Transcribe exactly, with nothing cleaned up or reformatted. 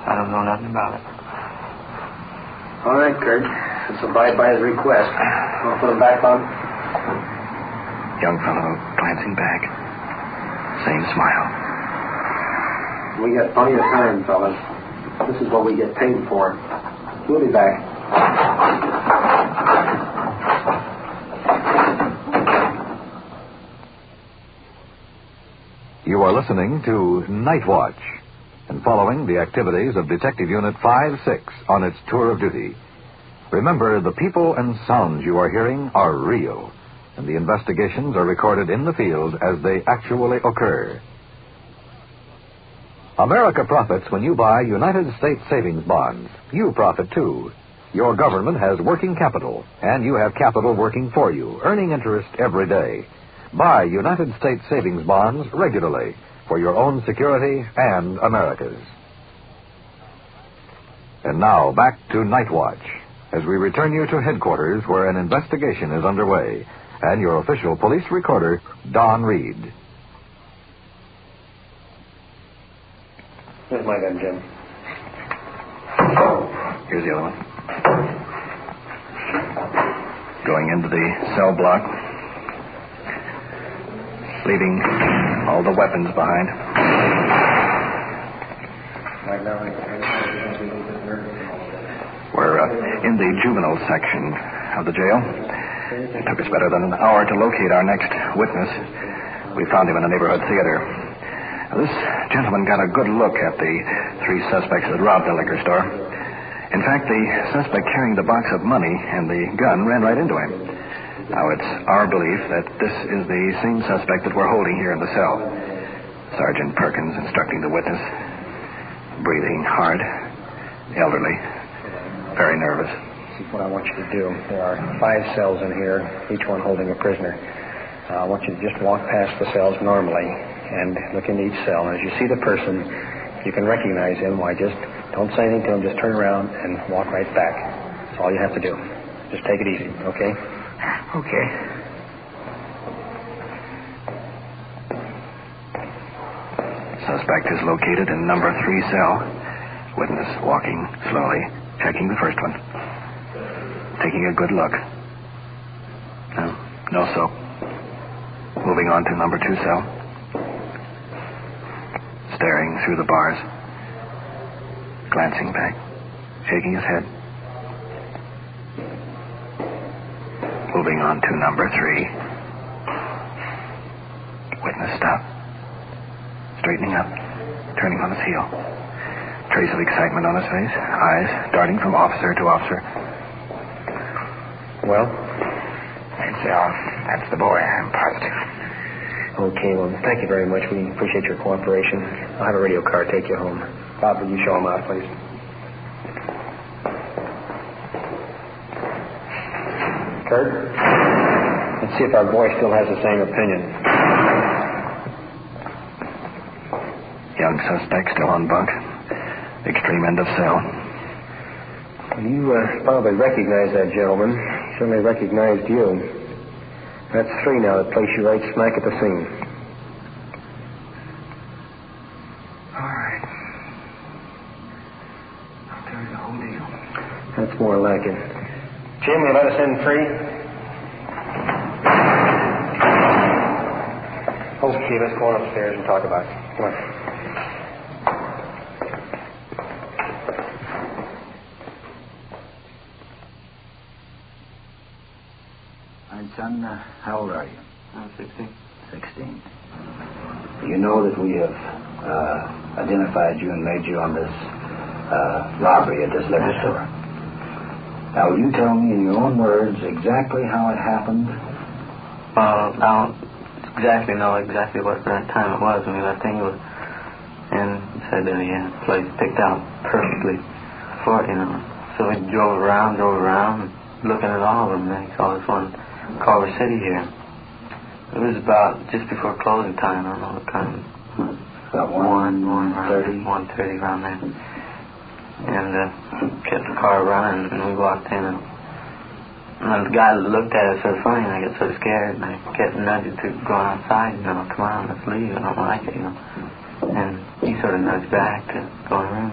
I don't know nothing about it. All right, Kurt. Let's abide by his request. I'll put him back on. Young fellow glancing back. Same smile. We got plenty of time, fellas. This is what we get paid for. We'll be back. You are listening to Night Watch and following the activities of Detective Unit five six on its tour of duty. Remember, the people and sounds you are hearing are real, and the investigations are recorded in the field as they actually occur. America profits when you buy United States savings bonds. You profit, too. Your government has working capital, and you have capital working for you, earning interest every day. Buy United States savings bonds regularly for your own security and America's. And now, back to Night Watch, as we return you to headquarters where an investigation is underway, and your official police recorder, Don Reed. Here's my gun, Jim. Here's the other one. Going into the cell block. Leaving all the weapons behind. We're uh, in the juvenile section of the jail. It took us better than an hour to locate our next witness. We found him in a neighborhood theater. Now, this gentleman got a good look at the three suspects that robbed the liquor store. In fact, the suspect carrying the box of money and the gun ran right into him. Now, it's our belief that this is the same suspect that we're holding here in the cell. Sergeant Perkins instructing the witness. Breathing hard. Elderly. Very nervous. This is what I want you to do. There are five cells in here, each one holding a prisoner. Uh, I want you to just walk past the cells normally and look into each cell. And as you see the person, you can recognize him. Why, just don't say anything to him. Just turn around and walk right back. That's all you have to do. Just take it easy, okay? Okay. Suspect is located in number three cell. Witness walking slowly, checking the first one. Taking a good look. No, no soap. Moving on to number two cell. Staring through the bars. Glancing back. Shaking his head. Moving on to number three. Witness stop. Straightening up. Turning on his heel. Trace of excitement on his face. Eyes darting from officer to officer. Well? That's, uh, that's the boy, I'm positive. Okay, well, thank you very much. We appreciate your cooperation. I'll have a radio car take you home. Bob, will you show him out, please? Kurt? Let's see if our boy still has the same opinion. Young suspect still on bunk. Extreme end of cell. You uh, probably recognize that gentleman. He certainly recognized you. That's three now that place you right smack at the scene. All right. I'll tell you the whole deal. That's more like it. Jim, will you let us in free? Okay, let's go on upstairs and talk about it. Come on. Son, uh, how old are you? I'm sixteen. Sixteen. You know that we have uh, identified you and made you on this uh, robbery at this liquor store. Now, will you tell me in your own words exactly how it happened? Well, I don't exactly know exactly what time it was when we left England. And he said that he had the place picked out perfectly for it, you know. So we drove around, drove around, looking at all of them, and he saw this one Culver City here. It was about just before closing time. I don't know what time. About one, one thirty, one thirty around there. And uh, kept the car running, and we walked in, and, and the guy looked at it so funny, and I got so scared, and I kept nudging to go outside. You know, come on, let's leave. I don't like it, you know. And he sort of nudged back to go in the room.